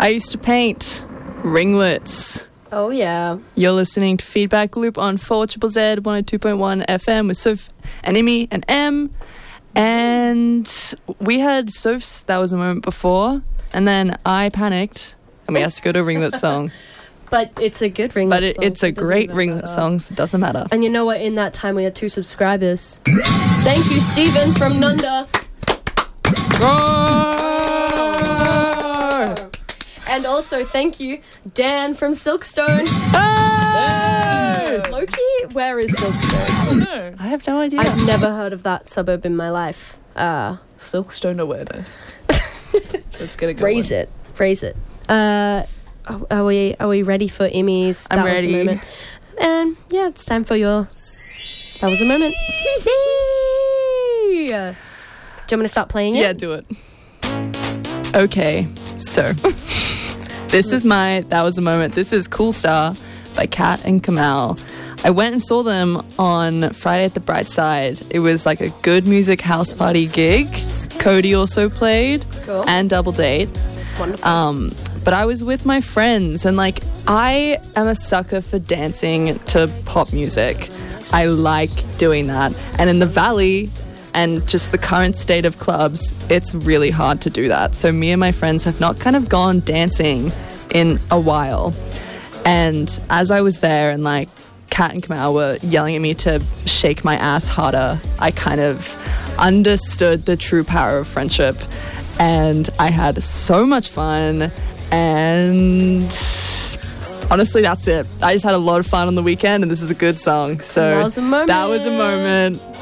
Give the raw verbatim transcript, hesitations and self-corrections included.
I used to paint ringlets. Oh, yeah. You're listening to Feedback Loop on four Z Z Z one oh two point one F M with Soph and Emmy and Em. And we had Soph's That Was a Moment before, and then I panicked and we asked to go to a ringlet song. But it's a good ringlet But it, song. it's a It doesn't great even ringlet matter. song, so it doesn't matter. And you know what? In that time, we had two subscribers. Thank you, Stephen from Nunda. And also, thank you, Dan from Silkstone. Hey! Loki, where is Silkstone? I don't know. I have no idea. I've never heard of that suburb in my life. Uh, Silkstone awareness. Let's get it going. raise it. Raise it. Uh, are, are we are we ready for Emmy's I'm That Was ready. a Moment? And yeah, it's time for your That Was a Moment. Do you want me to start playing it? Yeah, do it. Okay, so this is my That Was a Moment. This is Cool Star by Kat and Kamal. I went and saw them on Friday at the Bright Side. It was like a good music house party gig. Cody also played Cool. and Double Date. Wonderful. Um, but I was with my friends, and like I am a sucker for dancing to pop music. I like doing that. And in the Valley and just the current state of clubs, it's really hard to do that. So me and my friends have not kind of gone dancing in a while. And as I was there and like Kat and Kamal were yelling at me to shake my ass harder, I kind of understood the true power of friendship. And I had so much fun. And honestly, that's it. I just had a lot of fun on the weekend, and this is a good song. So That was a moment. That was a moment.